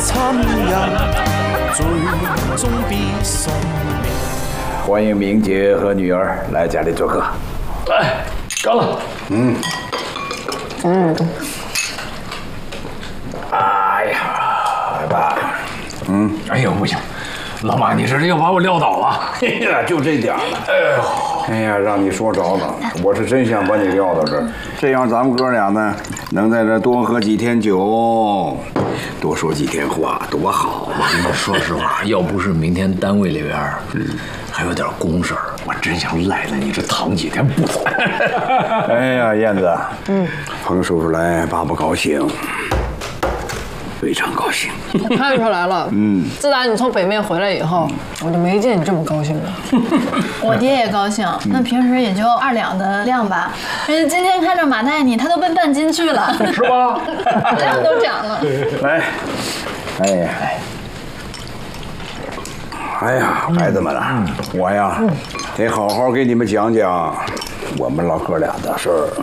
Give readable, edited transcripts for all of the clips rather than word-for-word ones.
参人，最终必送命。 欢迎明姐和女儿来家里做客。 来，干了。 哎呀，来吧。 哎呦，不行，老马，你这是要把我撂倒了。 哎呀，就这点儿了。哎呀，让你说着了，我是真想把你撂到这儿，这样咱们哥俩呢，能在这多喝几天酒，多说几天话，多好啊！ 你说实话，要不是明天单位里边还有点公事儿，我真想赖在你这躺几天不走。 哎呀，燕子，彭叔叔来，爸爸高兴。非常高兴， 我看出来了。自打你从北面回来以后，我就没见你这么高兴过。 我爹也高兴，那平时也就2两的量吧。今天看着马带你，他都奔半斤去了， 是吧？ 量都涨了。 来，哎呀，哎呀，孩子们啊，我呀，得好好给你们讲讲我们老哥俩的事儿。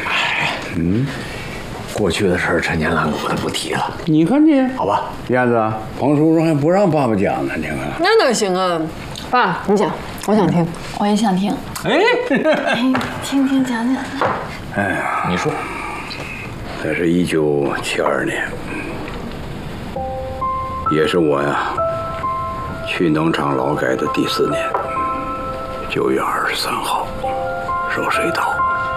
过去的事儿陈年烂古的不提了， 你看你， 好吧？ 燕子，彭叔叔还不让爸爸讲呢，你看。 那哪行啊？爸，你讲，我想听。 我也想听。 哎， 听听讲讲。 哎呀， 你说， 那是1972年，也是我呀去农场劳改的第4年，9月23号受水稻，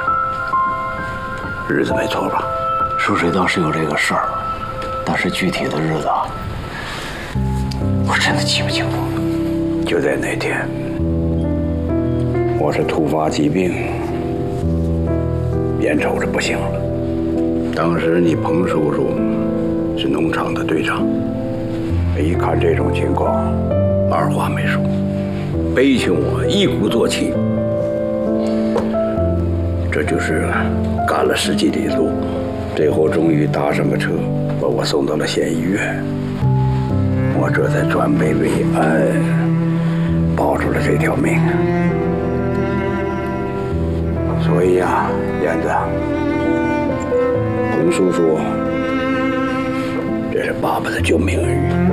日子没错吧？ 收水稻是有这个事儿，但是具体的日子啊，我真的记不清楚。 就在那天，我是突发疾病，眼瞅着不行了。当时你彭叔叔是农场的队长，一看这种情况，二话没说，背起我一鼓作气，这就是赶了10几里路，最后终于搭上个车，把我送到了县医院。我这才转危为安，保住了这条命。所以呀，燕子，彭叔叔，这是爸爸的救命恩人。